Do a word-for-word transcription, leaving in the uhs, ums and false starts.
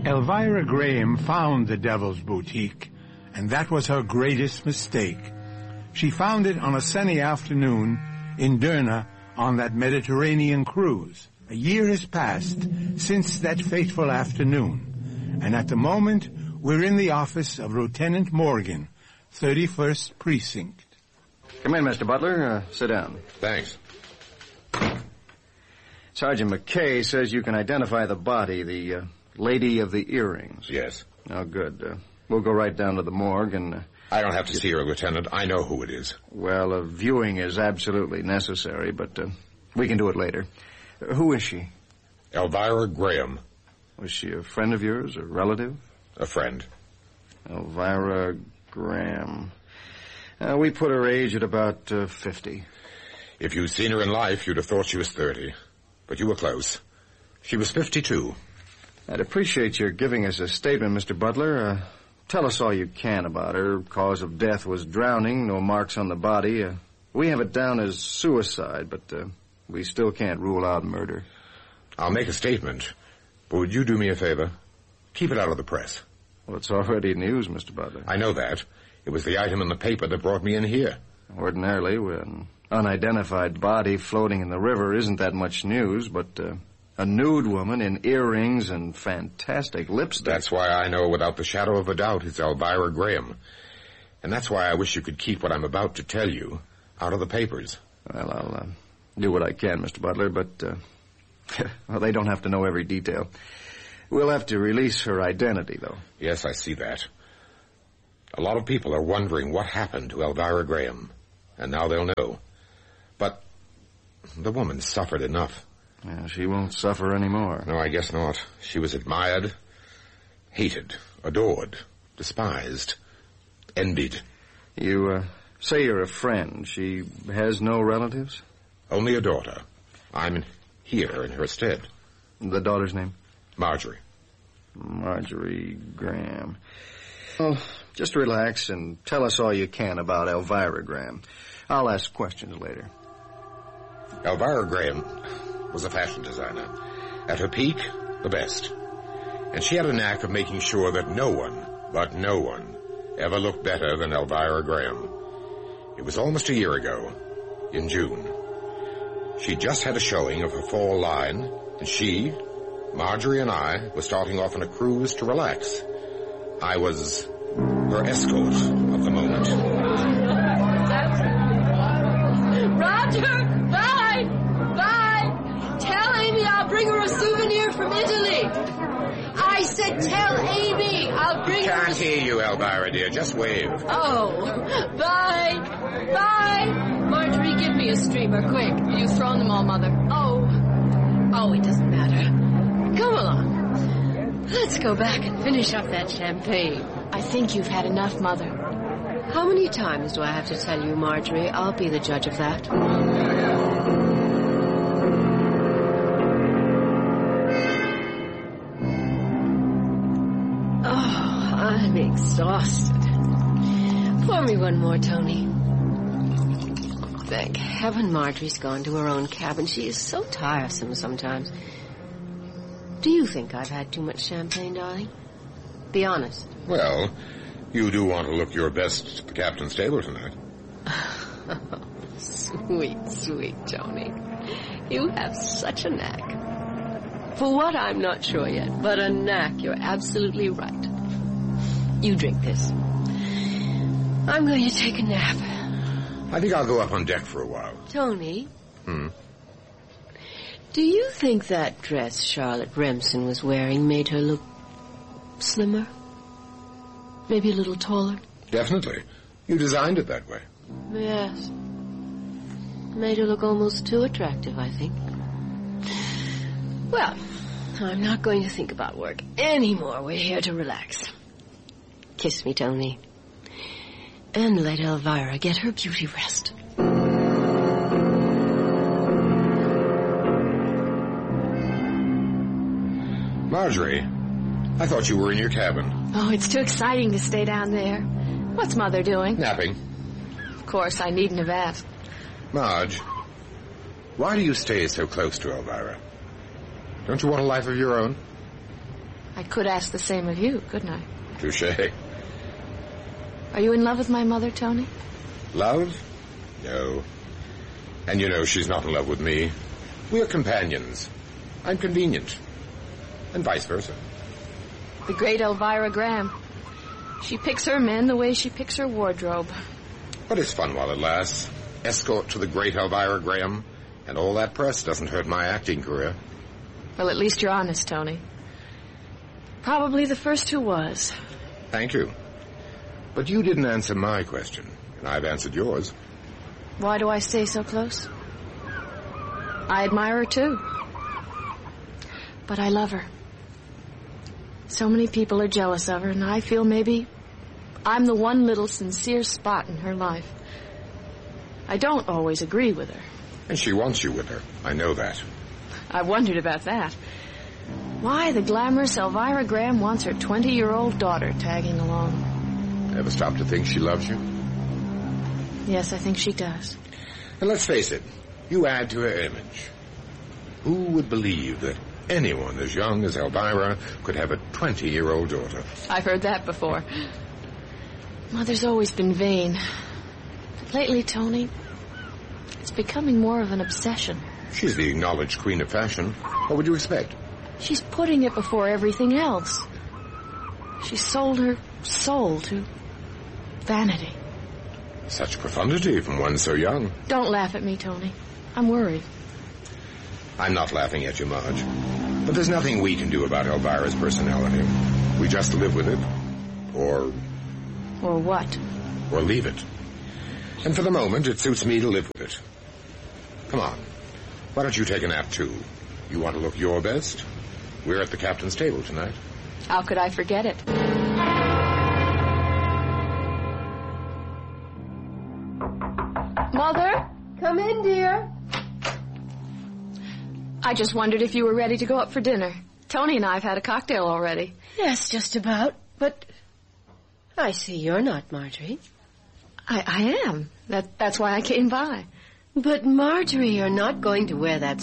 Elvira Graham found the Devil's Boutique, and that was her greatest mistake. She found it on a sunny afternoon in Derna on that Mediterranean cruise. A year has passed since that fateful afternoon, and at the moment we're in the office of Lieutenant Morgan, thirty-first Precinct. Come in, Mister Butler. Uh, sit down. Thanks. Sergeant McKay says you can identify the body, the uh, lady of the earrings. Yes. Oh, good. Uh, we'll go right down to the morgue and... Uh, I don't have to see her, Lieutenant. I know who it is. Well, a viewing is absolutely necessary, but uh, we can do it later. Uh, who is she? Elvira Graham. Was she a friend of yours, a relative? A friend. Elvira Graham. Uh, we put her age at about uh, fifty. If you'd seen her in life, you'd have thought she was thirty. But you were close. She was fifty-two. I'd appreciate your giving us a statement, Mister Butler. Uh, tell us all you can about her. Cause of death was drowning, no marks on the body. Uh, we have it down as suicide, but uh, we still can't rule out murder. I'll make a statement, but would you do me a favor? Keep it out of the press. Well, it's already news, Mister Butler. I know that. It was the item in the paper that brought me in here. Ordinarily, when unidentified body floating in the river isn't that much news, but uh, a nude woman in earrings and fantastic lipstick. That's why I know without the shadow of a doubt it's Elvira Graham. And that's why I wish you could keep what I'm about to tell you out of the papers. Well, I'll uh, do what I can, Mister Butler, but uh, well, they don't have to know every detail. We'll have to release her identity, though. Yes, I see that. A lot of people are wondering what happened to Elvira Graham, and now they'll know. But the woman suffered enough. Yeah, she won't suffer anymore. No, I guess not. She was admired, hated, adored, despised, envied. You uh, say you're a friend. She has no relatives? Only a daughter. I'm here in her stead. The daughter's name? Marjorie. Marjorie Graham. Well, just relax and tell us all you can about Elvira Graham. I'll ask questions later. Elvira Graham was a fashion designer. At her peak, the best. And she had a knack of making sure that no one, but no one, ever looked better than Elvira Graham. It was almost a year ago, in June. She just had a showing of her fall line, and she, Marjorie and I, were starting off on a cruise to relax. I was her escort of the moment. Roger! Bye! Bye! Tell Amy I'll bring her a souvenir from Italy. I said tell Amy I'll bring her... Can't hear you, Elvira, dear. Just wave. Oh. Bye! Bye! Marjorie, give me a streamer, quick. You've thrown them all, Mother. Oh. Oh, it doesn't matter. Come along. Let's go back and finish up that champagne. I think you've had enough, Mother. How many times do I have to tell you, Marjorie? I'll be the judge of that. Oh, I'm exhausted. Pour me one more, Tony. Thank heaven Marjorie's gone to her own cabin. She is so tiresome sometimes. Do you think I've had too much champagne, darling? Be honest. Well, you do want to look your best at the captain's table tonight. Sweet, sweet Tony. You have such a knack. For what, I'm not sure yet, but a knack. You're absolutely right. You drink this. I'm going to take a nap. I think I'll go up on deck for a while. Tony? Hmm? Do you think that dress Charlotte Remsen was wearing made her look slimmer? Maybe a little taller? Definitely. You designed it that way. Yes. Made her look almost too attractive, I think. Well, I'm not going to think about work anymore. We're here to relax. Kiss me, Tony. And let Elvira get her beauty rest. Marjorie, I thought you were in your cabin. Oh, it's too exciting to stay down there. What's Mother doing? Napping. Of course, I needn't have asked. Marge, why do you stay so close to Elvira? Don't you want a life of your own? I could ask the same of you, couldn't I? Touché. Are you in love with my mother, Tony? Love? No. And you know she's not in love with me. We're companions. I'm convenient. And vice versa. The great Elvira Graham. She picks her men the way she picks her wardrobe. But it's fun while it lasts. Escort to the great Elvira Graham. And all that press doesn't hurt my acting career. Well, at least you're honest, Tony. Probably the first who was. Thank you. But you didn't answer my question, and I've answered yours. Why do I stay so close? I admire her, too. But I love her. So many people are jealous of her, and I feel maybe I'm the one little sincere spot in her life. I don't always agree with her. And she wants you with her. I know that. I wondered about that. Why the glamorous Elvira Graham wants her twenty-year-old daughter tagging along. Ever stop to think she loves you? Yes, I think she does. And let's face it, you add to her image. Who would believe that anyone as young as Elvira could have a twenty-year-old daughter? I've heard that before. Mother's always been vain. But lately, Tony, it's becoming more of an obsession. She's the acknowledged queen of fashion. What would you expect? She's putting it before everything else. She sold her soul to vanity. Such profundity from one so young. Don't laugh at me, Tony. I'm worried. I'm not laughing at you, Marge. But there's nothing we can do about Elvira's personality. We just live with it. Or... Or what? Or leave it. And for the moment, it suits me to live with it. Come on. Why don't you take a nap, too? You want to look your best? We're at the captain's table tonight. How could I forget it? Mother? Come in, dear. I just wondered if you were ready to go up for dinner. Tony and I have had a cocktail already. Yes, just about. But I see you're not Marjorie. I, I am. That, that's why I came by. But, Marjorie, you're not going to wear that